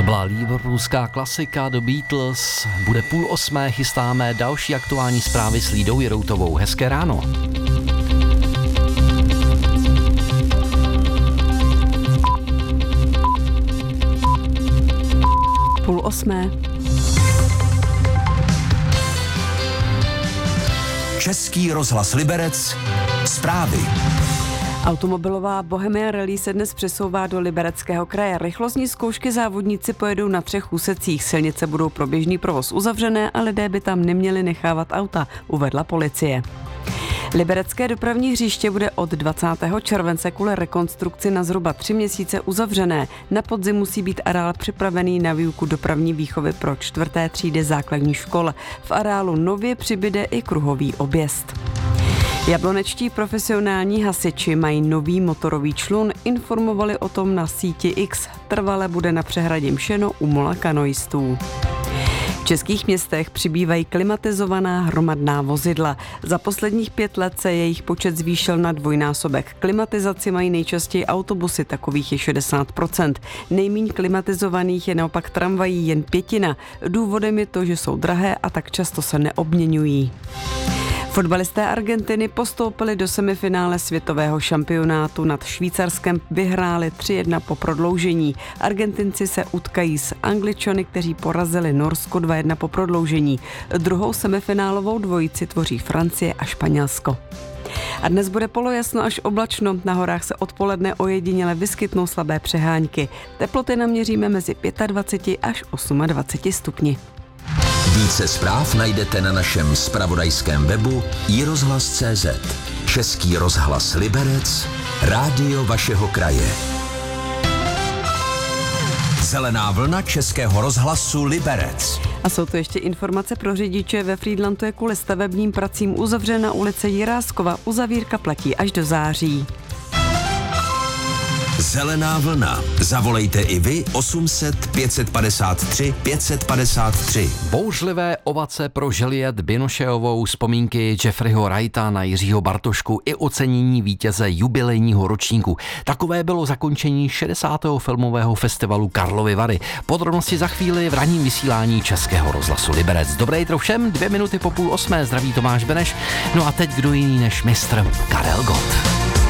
byla liverpoolská klasika The Beatles. Bude 7:30, chystáme další aktuální zprávy s Lídou Jiroutovou. Hezké ráno. Půl osmé. Český rozhlas Liberec. Zprávy. Automobilová Bohemia Rally se dnes přesouvá do Libereckého kraje. Rychlostní zkoušky závodníci pojedou na 3 úsecích. Silnice budou pro běžný provoz uzavřené a lidé by tam neměli nechávat auta, uvedla policie. Liberecké dopravní hřiště bude od 20. července kvůli rekonstrukci na zhruba 3 měsíce uzavřené. Na podzim musí být areál připravený na výuku dopravní výchovy pro 4. třídy základních škol. V areálu nově přibyde i kruhový objezd. Jablonečtí profesionální hasiči mají nový motorový člun, informovali o tom na síti X. Trvale bude na přehradě Mšeno u Mola kanoistů. V českých městech přibývají klimatizovaná hromadná vozidla. Za posledních 5 let se jejich počet zvýšil na 2násobek. Klimatizaci mají nejčastěji autobusy, takových je 60%. Nejméně klimatizovaných je naopak tramvají jen 1/5. Důvodem je to, že jsou drahé a tak často se neobměňují. Fotbalisté Argentiny postoupili do semifinále světového šampionátu. Nad Švýcarskem vyhráli 3-1 po prodloužení. Argentinci se utkají s Angličany, kteří porazili Norsko 2-1 po prodloužení. Druhou semifinálovou dvojici tvoří Francie a Španělsko. A dnes bude polojasno až oblačno. Na horách se odpoledne ojediněle vyskytnou slabé přehánky. Teploty naměříme mezi 25 až 28 stupni. Více zpráv najdete na našem zpravodajském webu iRozhlas.cz. Český rozhlas Liberec, rádio vašeho kraje. Zelená vlna Českého rozhlasu Liberec. A jsou to ještě informace pro řidiče. Ve Frýdlantu je kvůli stavebním pracím uzavřena ulice Jiráskova. Uzavírka platí až do září. Zelená vlna. Zavolejte i vy 800 553 553. Bouřlivé ovace pro Juliette Binocheovou, vzpomínky Jeffreyho Wrighta na Jiřího Bartošku i ocenění vítěze jubilejního ročníku. Takové bylo zakončení 60. filmového festivalu Karlovy Vary. Podrobnosti za chvíli v ranním vysílání Českého rozhlasu Liberec. Dobré jitro všem, 2 minuty po 7:30, zdraví Tomáš Beneš. No a teď kdo jiný než mistr Karel Gott.